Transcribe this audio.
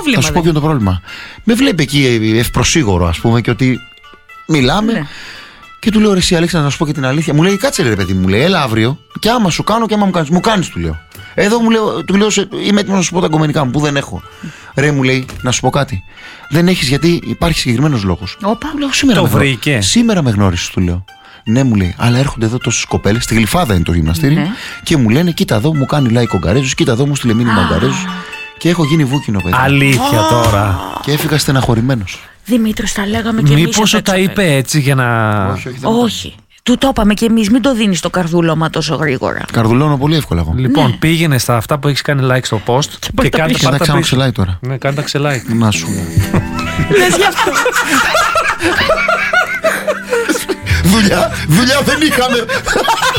πρόβλημα. Θα σου πω ποιο είναι το πρόβλημα. Με βλέπει εκεί ευπροσίγορο, ας πούμε, και ότι μιλάμε. Ναι. Και του λέω: ρε, εσύ Αλέξανδρα, να σου πω και την αλήθεια. Μου λέει: κάτσε, ρε παιδί μου, λέει, έλα αύριο. Και άμα σου κάνω και άμα μου κάνεις, του λέω. Εδώ του λέω: είμαι έτοιμος να σου πω τα αγκομενικά μου που δεν έχω. Ρε, μου λέει: να σου πω κάτι. Δεν έχεις γιατί υπάρχει συγκεκριμένος λόγος. Σήμερα με γνώρισες, του λέω. Ναι, μου λέει, αλλά έρχονται εδώ τόσες κοπέλες. Στη Γλυφάδα είναι το γυμναστήριο. Και μου λένε: κοίτα εδώ, μου κάνει like ο Γκαρέζος. Κοίτα εδώ, μου στείλε μήνυμα ο Γκαρέζος. Και έχω γίνει βούκινο, παιδί. Αλήθεια τώρα. Και έφυγα στεναχωρημένος. Δημήτρος, τα λέγαμε και εμείς. Μήπως τα είπε έτσι για να. Όχι. Του το είπαμε και εμείς, μην το δίνεις το καρδούλωμα τόσο γρήγορα. Καρδουλώνω πολύ εύκολα εγώ. Λοιπόν, πήγαινε στα αυτά που έχεις κάνει like στο post και κάνε τα ξανά like τώρα. Ναι, κάνε τα ξελike. Να σου. Λες γι' αυτό. Δουλειά δεν είχαμε.